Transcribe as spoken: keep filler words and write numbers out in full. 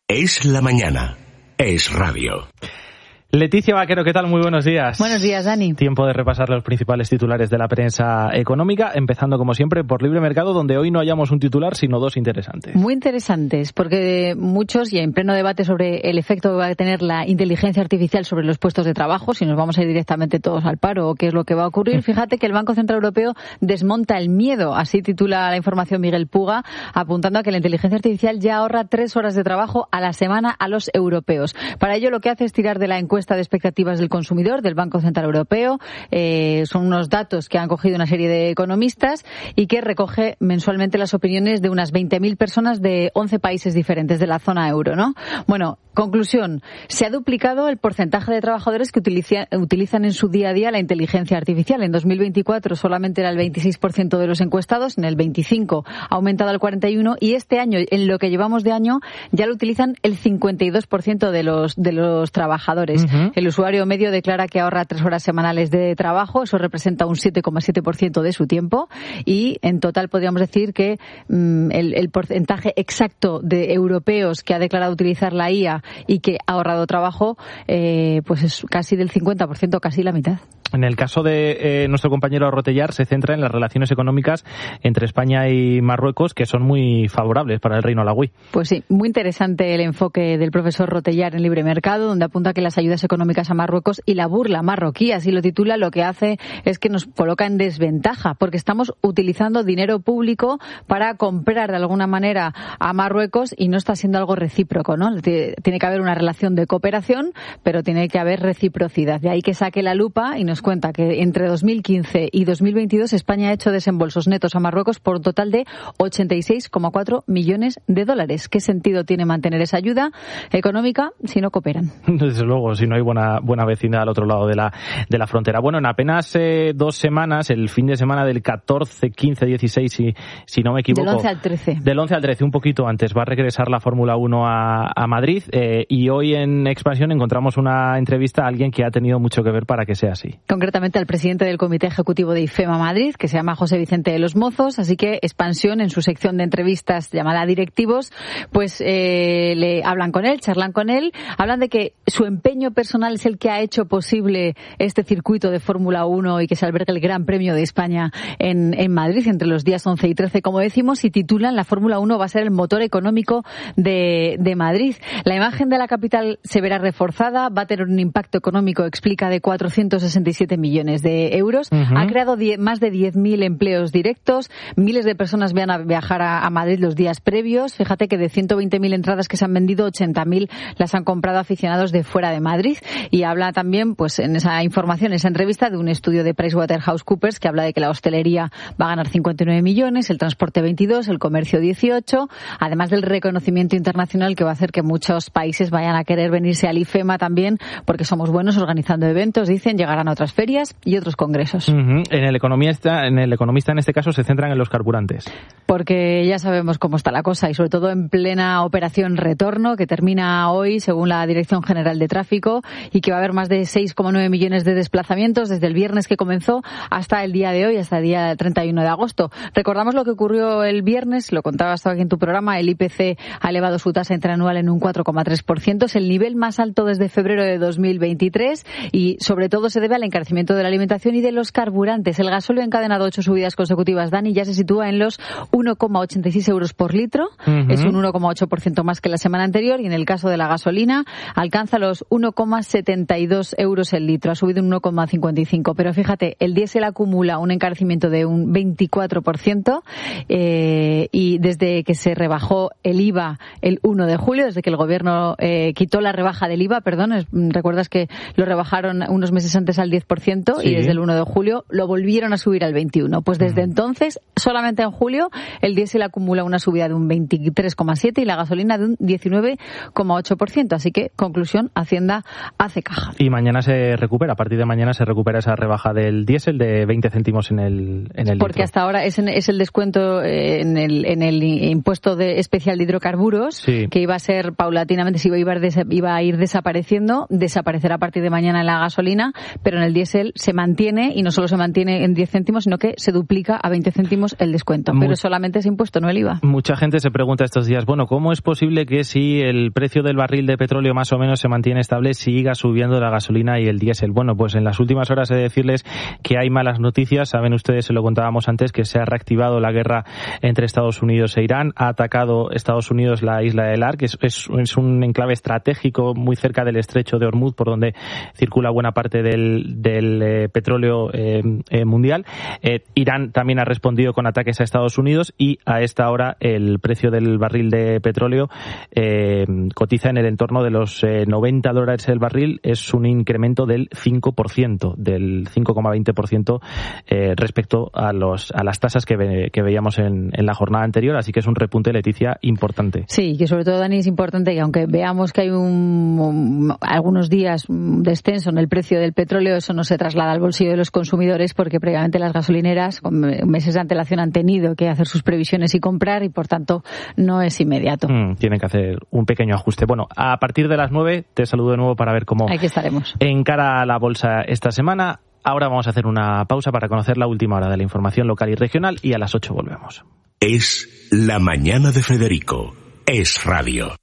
Es la mañana. Es radio. Leticia Vaquero, ¿qué tal? Muy buenos días. Buenos días, Dani. Tiempo de repasar los principales titulares de la prensa económica, empezando como siempre por Libre Mercado, donde hoy no hallamos un titular, sino dos interesantes. Muy interesantes, porque muchos, y en pleno debate sobre el efecto que va a tener la inteligencia artificial sobre los puestos de trabajo, si nos vamos a ir directamente todos al paro o qué es lo que va a ocurrir, fíjate que el Banco Central Europeo desmonta el miedo, así titula la información Miguel Puga, apuntando a que la inteligencia artificial ya ahorra tres horas de trabajo a la semana a los europeos. Para ello lo que hace es tirar de la encuesta de expectativas del consumidor del Banco Central Europeo. Eh, son unos datos que han cogido una serie de economistas y que recoge mensualmente las opiniones de unas veinte mil personas de once países diferentes de la zona euro, ¿no? Bueno, conclusión. Se ha duplicado el porcentaje de trabajadores que utiliza, utilizan en su día a día la inteligencia artificial. En dos mil veinticuatro solamente era el veintiséis por ciento de los encuestados, en el veinticinco ha aumentado al cuarenta y uno por ciento y este año, en lo que llevamos de año, ya lo utilizan el cincuenta y dos por ciento de los, de los trabajadores. Uh-huh. El usuario medio declara que ahorra tres horas semanales de trabajo, eso representa un siete coma siete por ciento de su tiempo y en total podríamos decir que mmm, el, el porcentaje exacto de europeos que ha declarado utilizar la I A y que ha ahorrado trabajo, eh, pues es casi del cincuenta por ciento, casi la mitad. En el caso de eh, nuestro compañero Rotellar, se centra en las relaciones económicas entre España y Marruecos, que son muy favorables para el Reino Alauí. Pues sí, muy interesante el enfoque del profesor Rotellar en Libre Mercado, donde apunta que las ayudas económicas a Marruecos y la burla marroquí, así lo titula, lo que hace es que nos coloca en desventaja, porque estamos utilizando dinero público para comprar de alguna manera a Marruecos y no está siendo algo recíproco, ¿no? Tiene que haber una relación de cooperación, pero tiene que haber reciprocidad. De ahí que saque la lupa y nos cuenta que entre dos mil quince y dos mil veintidós España ha hecho desembolsos netos a Marruecos por un total de ochenta y seis coma cuatro millones de dólares. ¿Qué sentido tiene mantener esa ayuda económica si no cooperan? Desde luego, si no hay buena buena vecina al otro lado de la de la frontera. Bueno, en apenas eh, dos semanas, el fin de semana del catorce, quince, dieciséis, si, si no me equivoco. Del once al trece. Del once al trece, un poquito antes, va a regresar la Fórmula uno a, a Madrid eh, y hoy en Expansión encontramos una entrevista a alguien que ha tenido mucho que ver para que sea así. Concretamente al presidente del Comité Ejecutivo de IFEMA Madrid, que se llama José Vicente de los Mozos, así que Expansión, en su sección de entrevistas llamada Directivos, pues eh, le hablan con él, charlan con él, hablan de que su empeño personal es el que ha hecho posible este circuito de Fórmula uno y que se albergue el Gran Premio de España en, en Madrid entre los días once y trece, como decimos, y titulan La Fórmula uno va a ser el motor económico de, de Madrid. La imagen de la capital se verá reforzada, va a tener un impacto económico, explica, de cuatrocientos sesenta y siete millones de euros. Uh-huh. Ha creado die- más de diez mil empleos directos, miles de personas van a viajar a, a Madrid los días previos. Fíjate que de ciento veinte mil entradas que se han vendido, ochenta mil las han comprado aficionados de fuera de Madrid. Y habla también, pues en esa información, en esa entrevista, de un estudio de PricewaterhouseCoopers que habla de que la hostelería va a ganar cincuenta y nueve millones, el transporte veintidós, el comercio dieciocho, además del reconocimiento internacional que va a hacer que muchos países vayan a querer venirse al IFEMA también, porque somos buenos organizando eventos, dicen, llegarán a otras ferias y otros congresos. Uh-huh. En el economista, en el economista en este caso se centran en los carburantes. Porque ya sabemos cómo está la cosa y sobre todo en plena operación retorno que termina hoy según la Dirección General de Tráfico y que va a haber más de seis coma nueve millones de desplazamientos desde el viernes que comenzó hasta el día de hoy, hasta el día treinta y uno de agosto. Recordamos lo que ocurrió el viernes, lo contabas aquí en tu programa, el I P C ha elevado su tasa interanual en un cuatro coma tres por ciento, es el nivel más alto desde febrero de dos mil veintitrés y sobre todo se debe al encarecimiento de la alimentación y de los carburantes. El gasóleo ha encadenado ocho subidas consecutivas, Dani, ya se sitúa en los uno coma ochenta y seis euros por litro, uh-huh. Es un uno coma ocho por ciento más que la semana anterior y en el caso de la gasolina alcanza los uno coma setenta y dos euros el litro, ha subido un uno coma cincuenta y cinco, pero fíjate, el diésel acumula un encarecimiento de un veinticuatro por ciento eh, y desde que se rebajó el I V A el uno de julio, desde que el gobierno eh, quitó la rebaja del I V A, perdón, es, recuerdas que lo rebajaron unos meses antes al diez por ciento sí. Y desde el uno de julio lo volvieron a subir al veintiuno. Pues desde uh-huh. entonces, solamente en julio, el diésel acumula una subida de un veintitrés coma siete y la gasolina de un diecinueve coma ocho por ciento. Así que, conclusión, Hacienda hace caja. Y mañana se recupera, a partir de mañana se recupera esa rebaja del diésel de veinte céntimos en el, en el Porque litro. hasta ahora es, en, es el descuento en el, en el impuesto de especial de hidrocarburos, sí. Que iba a ser paulatinamente, si iba a, ir, iba a ir desapareciendo, desaparecerá a partir de mañana en la gasolina, pero en el el diésel se mantiene, y no solo se mantiene en diez céntimos, sino que se duplica a veinte céntimos el descuento. Pero solamente ese impuesto, no el I V A. Mucha gente se pregunta estos días, bueno, ¿cómo es posible que si el precio del barril de petróleo más o menos se mantiene estable, siga subiendo la gasolina y el diésel? Bueno, pues en las últimas horas he de decirles que hay malas noticias. Saben ustedes, se lo contábamos antes, que se ha reactivado la guerra entre Estados Unidos e Irán. Ha atacado Estados Unidos la isla de Lar, que es, es, es un enclave estratégico muy cerca del estrecho de Hormuz, por donde circula buena parte del, del eh, petróleo eh, eh, mundial. Eh, Irán también ha respondido con ataques a Estados Unidos, y a esta hora el precio del barril de petróleo eh, cotiza en el entorno de los eh, noventa dólares el barril. Es un incremento del cinco por ciento, del cinco coma veinte por ciento eh, respecto a los a las tasas que, ve, que veíamos en, en la jornada anterior. Así que es un repunte, Leticia, importante. Sí, que sobre todo, Dani, es importante que aunque veamos que hay un, un, algunos días un descenso en el precio del petróleo, eso no se traslada al bolsillo de los consumidores, porque previamente las gasolineras con meses de antelación han tenido que hacer sus previsiones y comprar, y por tanto no es inmediato. Mm, tienen que hacer un pequeño ajuste. Bueno, a partir de las nueve te saludo de nuevo para ver cómo Aquí estaremos. encara la bolsa esta semana. Ahora vamos a hacer una pausa para conocer la última hora de la información local y regional, y a las ocho volvemos. Es La Mañana de Federico. Es Radio.